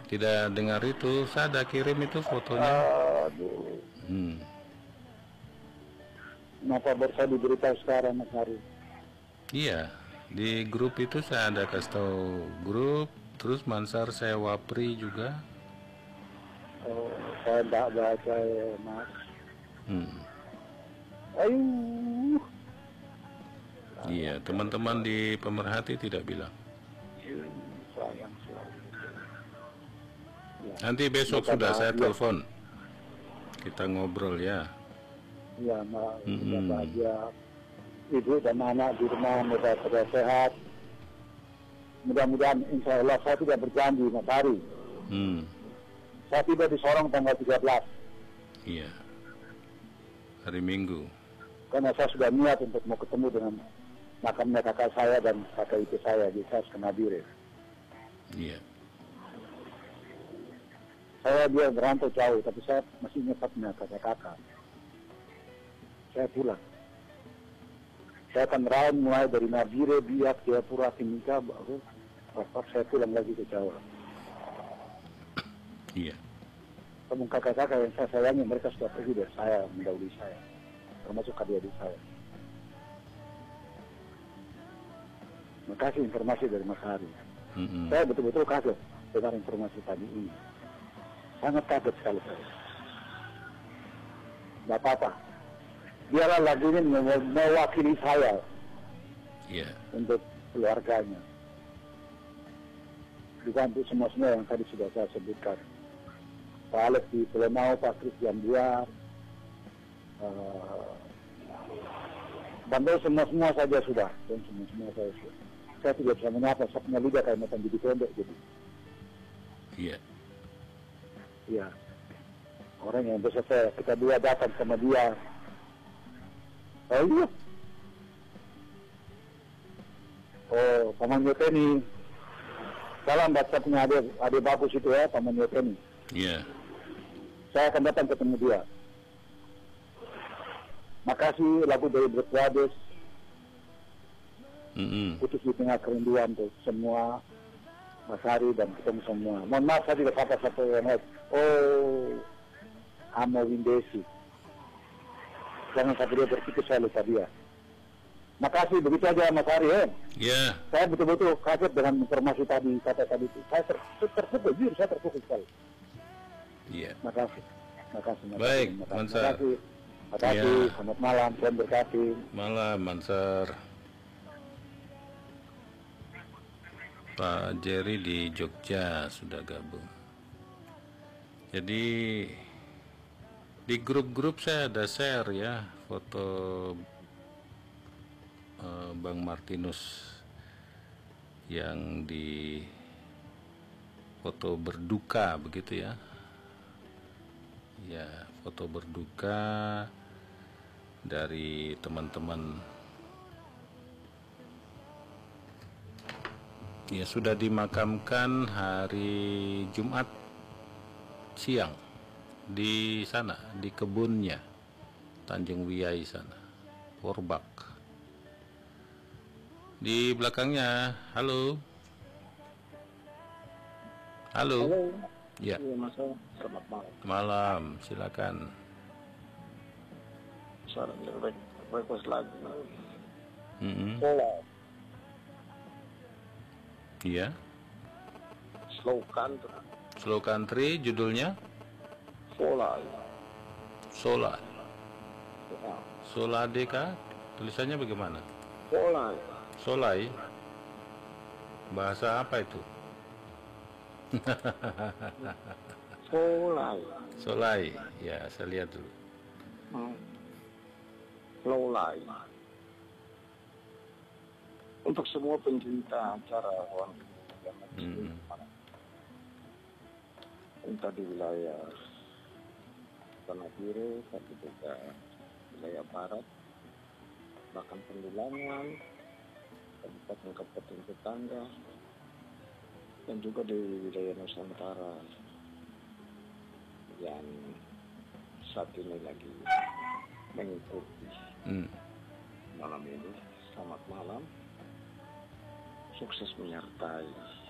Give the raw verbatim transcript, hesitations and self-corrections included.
Tidak dengar itu, saya ada kirim itu fotonya. Aduh. Hmm. Kenapa baru saya diberitahu sekarang, Mas Hari? Iya, di grup itu saya ada kasih tahu grup, terus Mansar saya wapri juga. Oh, saya tidak baca ya, Mas. Hmm. Ayo. Iya, teman-teman di pemerhati tidak bilang. Sayang sekali. Ya. Nanti besok Bukan sudah saya bahagia. telepon. Kita ngobrol ya. Ya, Mas, Mm-mm. sudah bahagia. Ibu dan anak di rumah mudah sudah sehat. Mudah-mudahan insya Allah saya tidak berjanji, Mas Hari. Hmm. Saya tiba di Sorong tanggal tiga belas. Iya. Hari Minggu. Karena saya sudah niat untuk mau ketemu dengan makamnya kakak saya dan kakak itu saya di saya ke Nabire. Iya. Saya dia berantau jauh, tapi saya masih nyepatnya kakak-kakak. Saya pulang. Saya akan raun mulai dari Nabire, Biak, Jayapura, Timika, baru bapak saya pulang lagi ke Jawa. Iya. Teman kakak-kakak yang saya sayangi, mereka sudah pergi dari saya, mendahului saya. Termasuk adik-adik saya. Terima kasih informasi dari Mas Hari. Mm-mm. Saya betul-betul kaget dengan informasi tadi ini. Sangat kaget sekali saya. Tidak apa-apa. Biarlah lagu ini mewakili saya Iya. untuk keluarganya. Juga untuk semua-semua yang tadi sudah saya sebutkan. Pak Alex di Pulau Pak Kris Jambuar, uh, Bandel semua-semua saja sudah. Dan semua-semua saya sudah. Saya tidak bisa menyapa, saya punya lidah kayak macam di pendek jadi. Iya. Iya. Orang yang bisa saya, kita dua datang sama dia. Oh iya. Oh, Paman Yoteni. Salam buat saya punya adik, adik bagus itu ya, Paman Yoteni. Iya. Saya akan datang ketemu dia. Makasih lagu dari Brothers. Mm-mm. Putus di tengah kerinduan untuk semua Mas Hari dan ketemu semua. Mohon maaf saya tidak kata satu yang lain. Oh, Amo Windesi. Jangan sampai dia berpikir saya lupa dia. Makasih, begitu aja Mas Hari ya. Iya. Saya betul-betul kaget dengan informasi tadi, kata tadi itu. Saya ter terpukul, jujur saya terpukul sekali. Iya. Makasih. Makasih. makasih Baik, makasih. Mansar. Makasih. Makasih. Ya. Selamat malam, Tuhan berkati. Malam, Mansar. Pak Jerry di Jogja sudah gabung. Jadi di grup-grup saya ada share ya foto uh, Bang Martinus yang di foto berduka begitu ya. Ya, foto berduka dari teman-teman ya sudah dimakamkan hari Jumat siang di sana di kebunnya Tanjung Wiyai sana, Worbak. Di belakangnya, halo, halo, Halo. ya, Iya, Mas. Selamat malam. malam, silakan. Suaranya baik, bagus lagi. Mm-mm. Pola, Iya, slow country, Slow Country judulnya pola. Sola, Ya, Solade kah? Tulisannya bagaimana? pola. Solai, bahasa apa itu? Pola. Solai, ya saya lihat dulu. Hmm. Slow life. Untuk semua pencinta acara hewan yang Hmm. entah di wilayah Tanah Biru, tapi juga wilayah barat, bahkan Pendulangan, kabupaten-kabupaten tetangga, dan juga di wilayah Nusantara yang saat ini lagi mengikuti Hmm. malam ini. Selamat malam, sukses menyertai